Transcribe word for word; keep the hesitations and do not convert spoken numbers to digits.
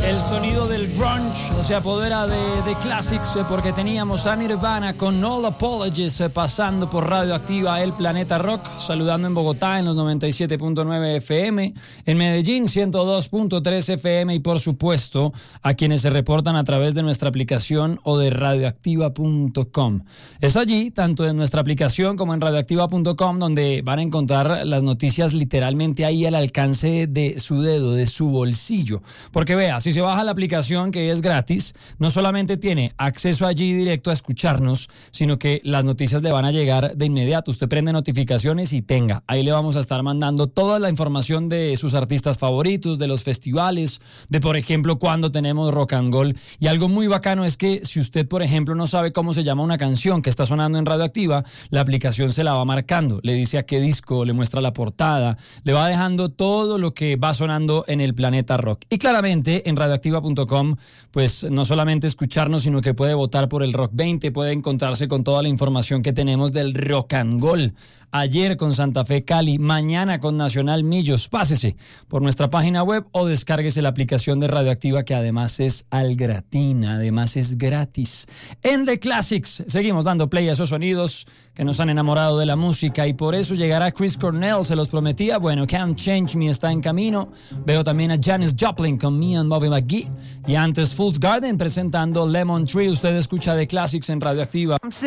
El sonido del grunge se apodera de, de Classics porque teníamos a Nirvana con All Apologies pasando por Radioactiva El Planeta Rock, saludando en Bogotá en los noventa y siete punto nueve F M, en Medellín ciento dos punto tres F M y por supuesto a quienes se reportan a través de nuestra aplicación o de radioactiva punto com. Es allí, tanto en nuestra aplicación como en radioactiva punto com, donde van a encontrar las noticias literalmente ahí al alcance de su dedo, de su bolsillo. Porque vea, si se baja la aplicación, que es gratis, no solamente tiene acceso allí directo a escucharnos, sino que las noticias le van a llegar de inmediato. Usted prende notificaciones y tenga, ahí le vamos a estar mandando toda la información de sus artistas favoritos, de los festivales, de por ejemplo cuando tenemos Rock and Gold. Y algo muy bacano es que si usted por ejemplo no sabe cómo se llama una canción que está sonando en Radioactiva, la aplicación se la va marcando, le dice a qué disco, le muestra la portada, le va dejando todo lo que va sonando en el planeta rock. Y claramente en radioactiva punto com, pues no solamente escucharnos, sino que puede votar por el Rock veinte, puede encontrarse con toda la información que tenemos del Rock and Gold. Ayer con Santa Fe Cali, mañana con Nacional Millos. Pásese por nuestra página web o descárguese la aplicación de Radioactiva, que además es al gratín, además es gratis. En The Classics seguimos dando play a esos sonidos que nos han enamorado de la música y por eso llegará Chris Cornell, se los prometía. Bueno, Can't Change Me está en camino. Veo también a Janis Joplin con Me and Bobby McGee y antes Fool's Garden presentando Lemon Tree. Usted escucha The Classics en Radioactiva.